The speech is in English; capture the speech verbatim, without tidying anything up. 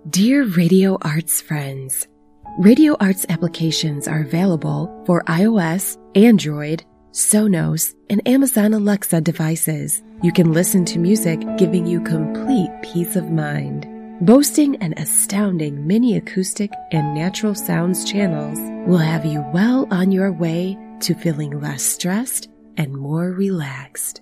Dear Radio Arts friends, Radio Arts applications are available for iOS, Android, Sonos, and Amazon Alexa devices. You can listen to music giving you complete peace of mind. Boasting an astounding mini acoustic and natural sounds channels will have you well on your way to feeling less stressed and more relaxed.